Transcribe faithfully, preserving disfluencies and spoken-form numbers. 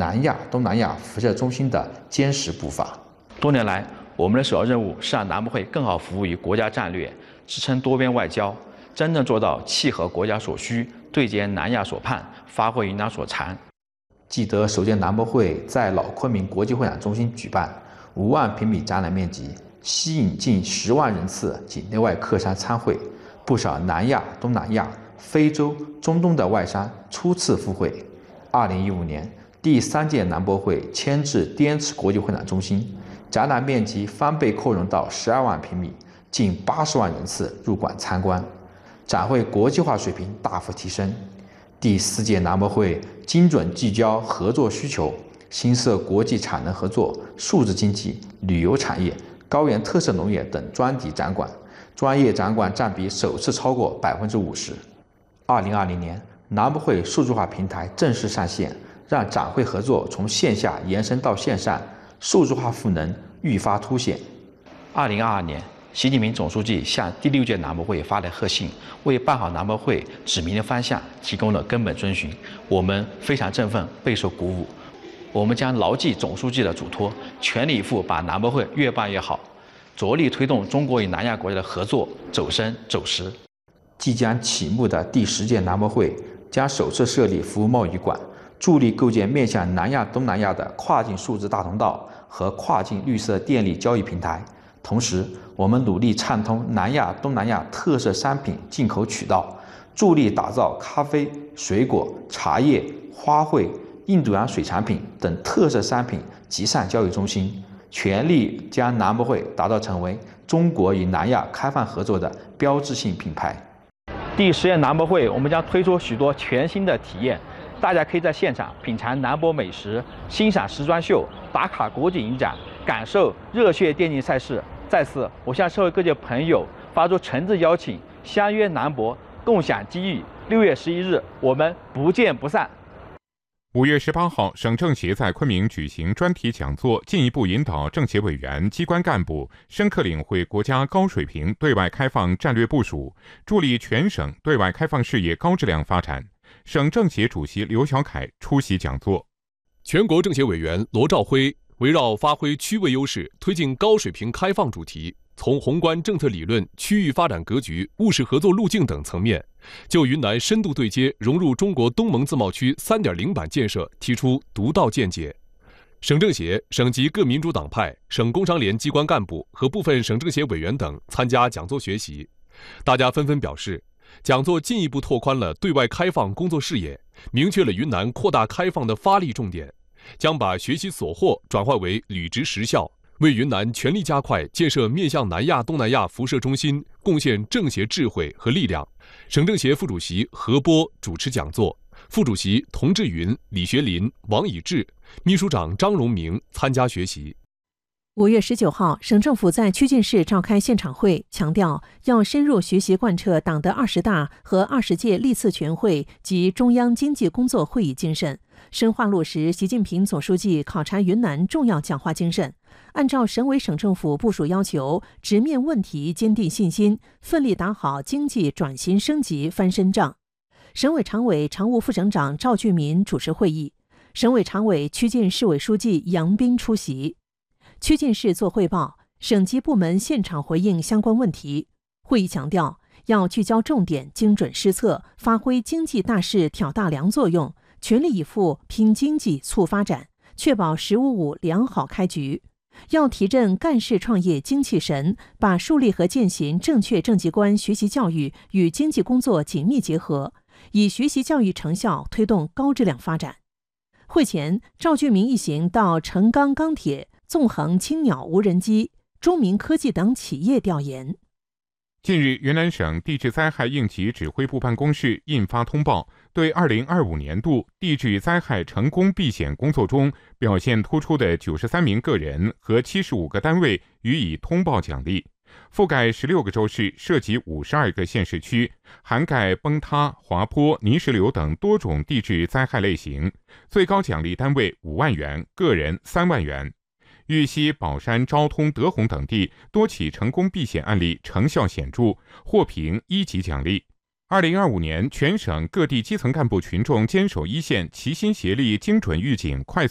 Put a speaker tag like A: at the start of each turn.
A: 南亚、东南亚辐射中心的坚实步伐。
B: 多年来，我们的首要任务是让南博会更好服务于国家战略，支撑多边外交，真正做到契合国家所需，对接南亚所盼，发挥云南所长。
A: 记得首届南博会在老昆明国际会展中心举办，五万平米展览面积，吸引近十万人次境内外客商参会，不少南亚、东南亚、非洲、中东的外商初次赴会。二零一五年，第三届南博会迁至滇池国际会展中心，展览面积翻倍扩容到十二万平米，近八十万人次入馆参观，展会国际化水平大幅提升。第四届南博会精准聚焦合作需求，新设国际产能合作、数字经济、旅游产业、高原特色农业等专题展馆，专业展馆占比首次超过百分之五十。二零二零年，南博会数字化平台正式上线，让展会合作从线下延伸到线上，数字化赋能愈发凸显。
B: 二零二二年，习近平总书记向第六届南博会发来贺信，为办好南博会指明的方向提供了根本遵循。我们非常振奋，备受鼓舞。我们将牢记总书记的嘱托，全力以赴把南博会越办越好，着力推动中国与南亚国家的合作走深走实。
A: 即将启幕的第十届南博会将首次设立服务贸易馆，助力构建面向南亚、东南亚的跨境数字大通道和跨境绿色电力交易平台。同时，我们努力畅通南亚、东南亚特色商品进口渠道，助力打造咖啡、水果、茶叶、花卉、印度洋水产品等特色商品集散交易中心，全力将南博会打造成为中国与南亚开放合作的标志性品牌。
B: 第十届南博会，我们将推出许多全新的体验，大家可以在现场品尝南博美食，欣赏时装秀，打卡国际影展，感受热血电竞赛事。在此，我向社会各界朋友发出诚挚邀请，相约南博，共享机遇。六月十一日，我们不见不散。
C: 五月十八号，省政协在昆明举行专题讲座，进一步引导政协委员、机关干部深刻领会国家高水平对外开放战略部署，助力全省对外开放事业高质量发展。省政协主席刘小凯出席讲座。
D: 全国政协委员罗兆辉围绕发挥区位优势、推进高水平开放主题，从宏观政策理论、区域发展格局、务实合作路径等层面，就云南深度对接融入中国东盟自贸区 三点零 版建设提出独到见解。省政协、省级各民主党派、省工商联机关干部和部分省政协委员等参加讲座学习，大家纷纷表示，讲座进一步拓宽了对外开放工作视野，明确了云南扩大开放的发力重点，将把学习所获转化为履职实效，为云南全力加快建设面向南亚、东南亚辐射中心贡献政协智慧和力量。省政协副主席何波主持讲座，副主席童志云、李学林、王以志，秘书长张荣明参加学习。
E: 五月十九号，省政府在曲靖市召开现场会，强调要深入学习贯彻党的二十大和二十届历次全会及中央经济工作会议精神，深化落实习近平总书记考察云南重要讲话精神，按照省委省政府部署要求，直面问题，坚定信心，奋力打好经济转型升级翻身仗。省委常委、常务副省长赵俊民主持会议，省委常委、曲靖市委书记杨斌出席。曲靖市作汇报，省级部门现场回应相关问题。会议强调，要聚焦重点，精准施策，发挥经济大势挑大梁作用，全力以赴拼经济促发展，确保“十五五”良好开局。要提振干事创业精气神，把树立和践行正确政绩观学习教育与经济工作紧密结合，以学习教育成效推动高质量发展。会前，赵俊民一行到成钢钢铁、纵横青鸟无人机、中明科技等企业调研。
C: 近日，云南省地质灾害应急指挥部办公室印发通报，对二零二五年度地质灾害成功避险工作中表现突出的九十三名个人和七十五个单位予以通报奖励，覆盖十六个州市，涉及五十二个县市区，涵盖崩塌、滑坡、泥石流等多种地质灾害类型，最高奖励单位五万元，个人三万元。玉溪、宝山、昭通、德宏等地多起成功避险案例成效显著，获评一级奖励。二零二五年，全省各地基层干部群众坚守一线，齐心协力，精准预警，快速